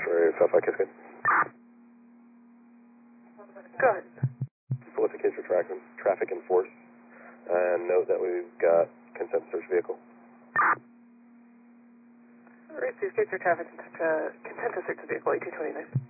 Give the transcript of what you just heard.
for Southside Cascade. Go ahead. Solicit case for traffic enforce. And note that we've got consent search vehicle. All right, so these kids are traffic consent to search the vehicle, 1829.